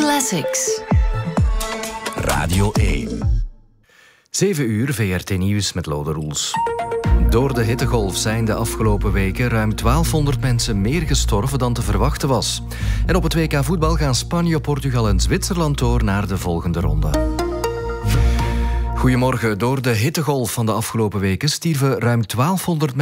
Classics. Radio 1. 7 uur, VRT Nieuws met Lode Roels. Door de hittegolf zijn de afgelopen weken ruim 1200 mensen meer gestorven dan te verwachten was. En op het WK voetbal gaan Spanje, Portugal en Zwitserland door naar de volgende ronde. Goedemorgen. Door de hittegolf van de afgelopen weken stierven ruim 1200 mensen